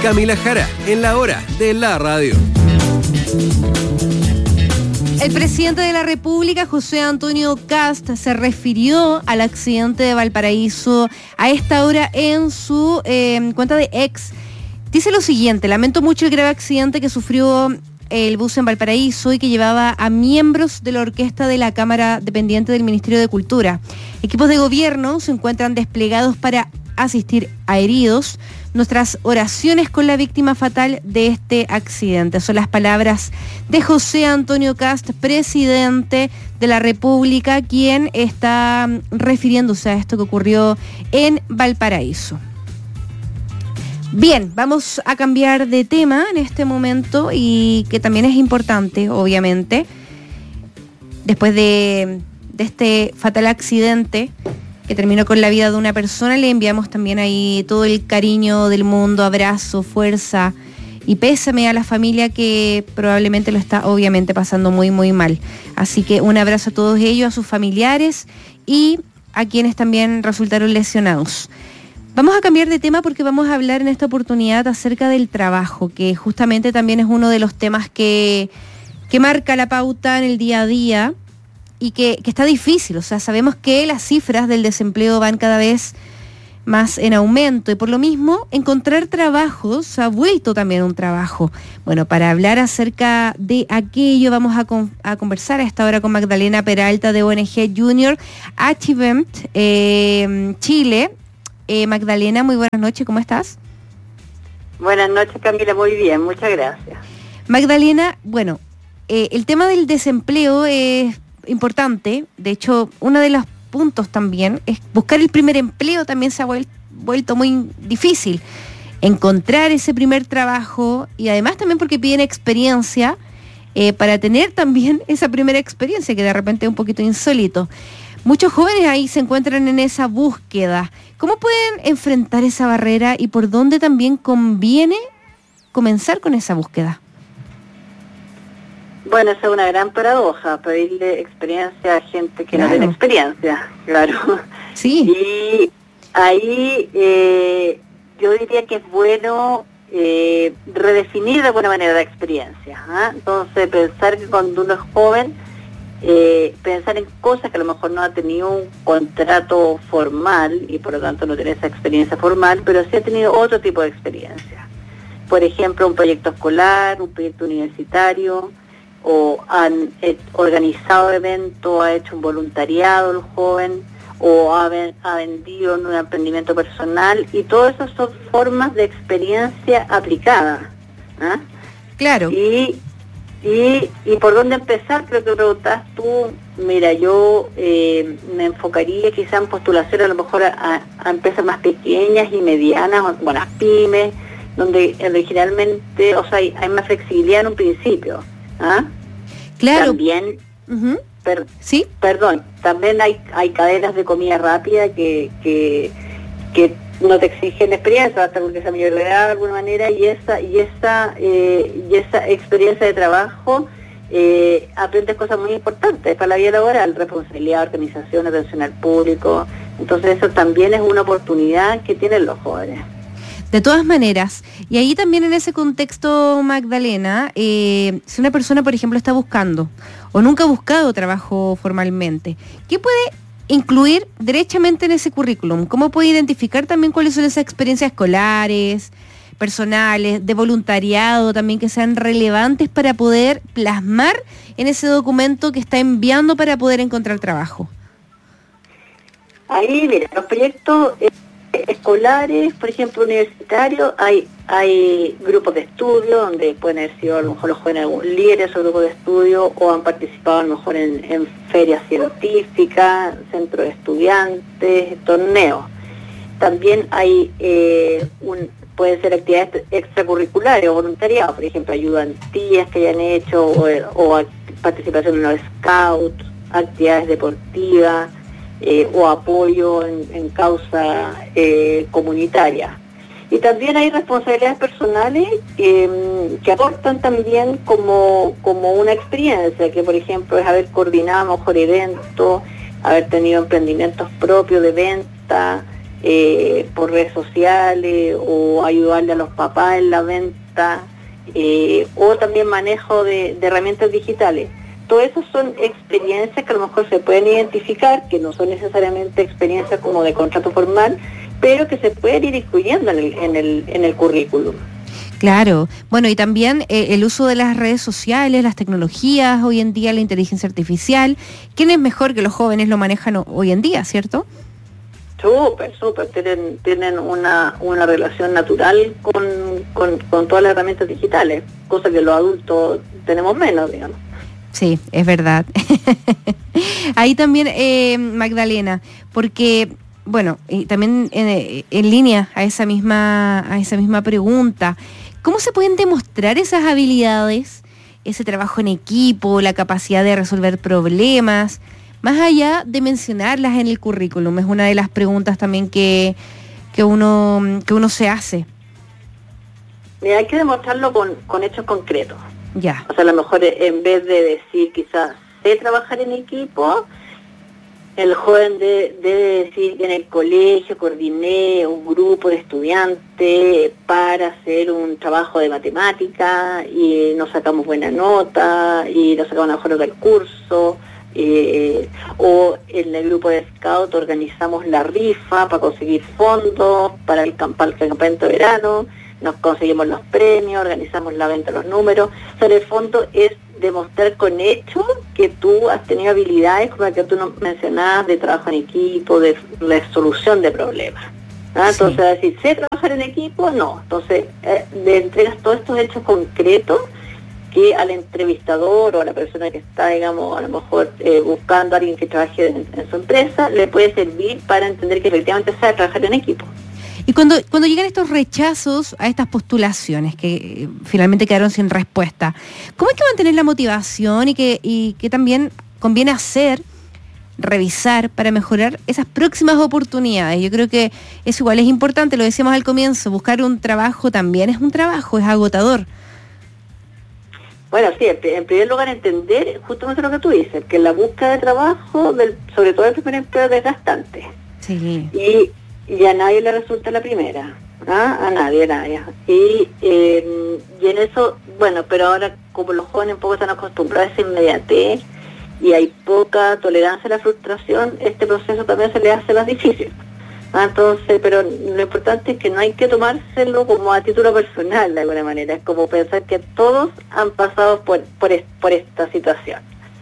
Camila Jara, en la hora de la radio. El presidente de la República, José Antonio Kast, se refirió al accidente de Valparaíso a esta hora en su cuenta de X. Dice lo siguiente: lamento mucho el grave accidente que sufrió el bus en Valparaíso y que llevaba a miembros de la orquesta de la Cámara dependiente del Ministerio de Cultura. Equipos de gobierno se encuentran desplegados para asistir a heridos. Nuestras oraciones con la víctima fatal de este accidente. Son las palabras de José Antonio Kast, presidente de la República, quien está refiriéndose a esto que ocurrió en Valparaíso. Bien, vamos a cambiar de tema en este momento y que también es importante, obviamente, después de este fatal accidente que terminó con la vida de una persona. Le enviamos también ahí todo el cariño del mundo, abrazo, fuerza y pésame a la familia que probablemente lo está obviamente pasando muy, muy mal. Así que un abrazo a todos ellos, a sus familiares y a quienes también resultaron lesionados. Vamos a cambiar de tema porque vamos a hablar en esta oportunidad acerca del trabajo, que justamente también es uno de los temas que marca la pauta en el día a día. Y que está difícil, o sea, sabemos que las cifras del desempleo van cada vez más en aumento y por lo mismo encontrar trabajo se ha vuelto también un trabajo. Bueno, para hablar acerca de aquello vamos a conversar a esta hora con Magdalena Peralta de ONG Junior Achievement Chile. Magdalena, muy buenas noches, ¿cómo estás? Buenas noches, Camila, muy bien, muchas gracias. Magdalena, bueno, el tema del desempleo es importante. De hecho, uno de los puntos también es buscar el primer empleo. También se ha vuelto muy difícil encontrar ese primer trabajo y además también porque piden experiencia para tener también esa primera experiencia que de repente es un poquito insólito. Muchos jóvenes ahí se encuentran en esa búsqueda. ¿Cómo pueden enfrentar esa barrera y por dónde también conviene comenzar con esa búsqueda? Bueno, esa es una gran paradoja, pedirle experiencia a gente que no tiene experiencia, claro. Sí. Y ahí yo diría que es bueno redefinir de alguna manera la experiencia. Entonces, pensar que cuando uno es joven, pensar en cosas que a lo mejor no ha tenido un contrato formal y por lo tanto no tiene esa experiencia formal, pero sí ha tenido otro tipo de experiencia. Por ejemplo, un proyecto escolar, un proyecto universitario, o han organizado eventos, ha hecho un voluntariado el joven, o ha vendido en un emprendimiento personal, y todo eso son formas de experiencia aplicada. Claro. Y por dónde empezar, creo que preguntas tú. Mira, yo me enfocaría quizá en postulación a lo mejor a empresas más pequeñas y medianas, o las pymes, donde originalmente, o sea, hay más flexibilidad en un principio. Claro. También, ¿sí? Perdón, también hay cadenas de comida rápida que no te exigen experiencia, hasta porque esa mayor de edad de alguna manera, y esa experiencia de trabajo aprendes cosas muy importantes para la vida laboral: responsabilidad, organización, atención al público. Entonces eso también es una oportunidad que tienen los jóvenes. De todas maneras, y ahí también en ese contexto, Magdalena, si una persona, por ejemplo, está buscando o nunca ha buscado trabajo formalmente, ¿qué puede incluir derechamente en ese currículum? ¿Cómo puede identificar también cuáles son esas experiencias escolares, personales, de voluntariado también que sean relevantes para poder plasmar en ese documento que está enviando para poder encontrar trabajo? Ahí, mira, los proyectos escolares, por ejemplo, universitarios, hay grupos de estudio donde pueden haber sido a lo mejor los jóvenes líderes o grupos de estudio, o han participado a lo mejor en ferias científicas, centros de estudiantes, torneos. También hay pueden ser actividades extracurriculares o voluntariado, por ejemplo, ayudantías que hayan hecho, o participación en los scouts, actividades deportivas, o apoyo en causa comunitaria. Y también hay responsabilidades personales que aportan también como una experiencia, que por ejemplo es haber coordinado mejor eventos, haber tenido emprendimientos propios de venta, por redes sociales, o ayudarle a los papás en la venta, o también manejo de herramientas digitales. Todas esas son experiencias que a lo mejor se pueden identificar, que no son necesariamente experiencias como de contrato formal, pero que se pueden ir incluyendo en el currículum. Claro, bueno, y también el uso de las redes sociales, las tecnologías, hoy en día la inteligencia artificial. ¿Quién es mejor que los jóvenes lo manejan hoy en día, cierto? Súper, tienen una relación natural con todas las herramientas digitales, cosa que los adultos tenemos menos, digamos. Sí, es verdad. Ahí también, Magdalena, porque, bueno, y también en línea a esa misma pregunta, ¿cómo se pueden demostrar esas habilidades, ese trabajo en equipo, la capacidad de resolver problemas, más allá de mencionarlas en el currículum? Es una de las preguntas también que uno se hace. Mira, hay que demostrarlo con hechos concretos. Ya. O sea, a lo mejor en vez de decir quizás sé trabajar en equipo, el joven debe decir en el colegio coordiné un grupo de estudiantes para hacer un trabajo de matemática y nos sacamos buena nota y nos sacamos la mejor nota del curso, o en el grupo de scout organizamos la rifa para conseguir fondos para el campamento de verano, nos conseguimos los premios, organizamos la venta de los números. O sea, en el fondo es demostrar con hechos que tú has tenido habilidades como la que tú mencionabas, de trabajo en equipo, de resolución de problemas. ¿Ah? Sí. Entonces, decir, ¿sé trabajar en equipo? No. Entonces, le entregas todos estos hechos concretos que al entrevistador o a la persona que está, digamos, a lo mejor buscando a alguien que trabaje en su empresa, le puede servir para entender que efectivamente sabe trabajar en equipo. Y cuando llegan estos rechazos a estas postulaciones que finalmente quedaron sin respuesta, ¿cómo es que mantener la motivación y que también conviene revisar para mejorar esas próximas oportunidades? Yo creo que eso igual es importante, lo decíamos al comienzo, buscar un trabajo también es un trabajo, es agotador. Bueno, sí, en primer lugar entender justamente lo que tú dices, que la búsqueda de trabajo, sobre todo el primer empleo, es desgastante. Sí. Y a nadie le resulta la primera, ¿ah? A nadie. Y en eso, bueno, pero ahora como los jóvenes un poco están acostumbrados a esa inmediatez y hay poca tolerancia a la frustración, este proceso también se le hace más difícil. Entonces, pero lo importante es que no hay que tomárselo como a título personal de alguna manera, es como pensar que todos han pasado por esta situación.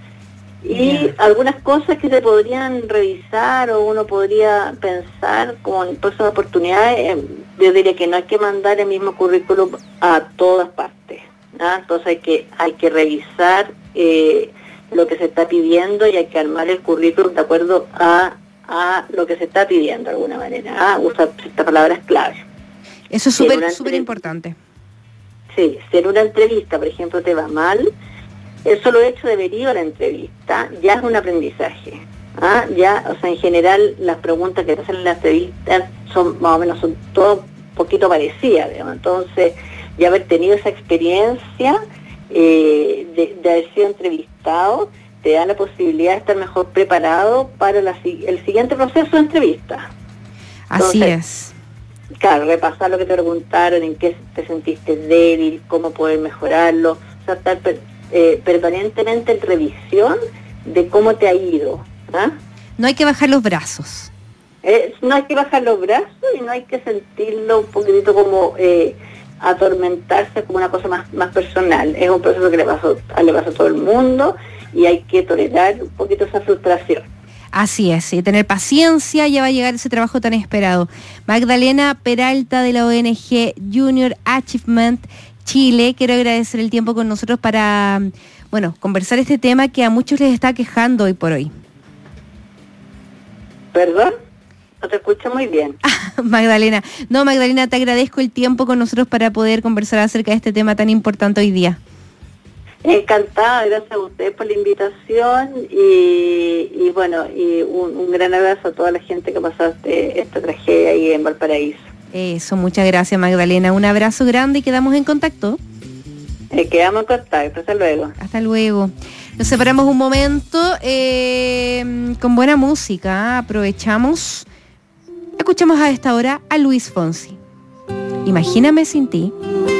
Y algunas cosas que se podrían revisar o uno podría pensar como en próximas oportunidades, yo diría que no hay que mandar el mismo currículum a todas partes, ¿no? Entonces hay que revisar lo que se está pidiendo y hay que armar el currículum de acuerdo a lo que se está pidiendo de alguna manera, usar estas palabras clave. Eso es súper importante. Sí, si en una entrevista, por ejemplo, te va mal, el solo hecho de venir a la entrevista ya es un aprendizaje. Ya, o sea, en general las preguntas que te hacen en la entrevista son más o menos todo un poquito parecidas, digamos. Entonces, ya haber tenido esa experiencia de haber sido entrevistado te da la posibilidad de estar mejor preparado para el siguiente proceso de entrevista. Entonces, así es. Claro, repasar lo que te preguntaron, en qué te sentiste débil, cómo poder mejorarlo, o sea, estar permanentemente en revisión de cómo te ha ido. No hay que bajar los brazos. No hay que bajar los brazos y no hay que sentirlo un poquitito como atormentarse como una cosa más personal. Es un proceso que le pasa a todo el mundo y hay que tolerar un poquito esa frustración. Así es, y tener paciencia, ya va a llegar ese trabajo tan esperado. Magdalena Peralta de la ONG Junior Achievement Chile, quiero agradecer el tiempo con nosotros para, conversar este tema que a muchos les está quejando hoy por hoy. ¿Perdón? No te escucho muy bien. Magdalena, te agradezco el tiempo con nosotros para poder conversar acerca de este tema tan importante hoy día. Encantada, gracias a usted por la invitación y un gran abrazo a toda la gente que pasó esta tragedia ahí en Valparaíso. Eso, muchas gracias Magdalena, un abrazo grande y quedamos en contacto. Quedamos en contacto, hasta luego. Hasta luego. Nos separamos un momento con buena música, aprovechamos Escuchemos a esta hora a Luis Fonsi. Imagíname sin ti.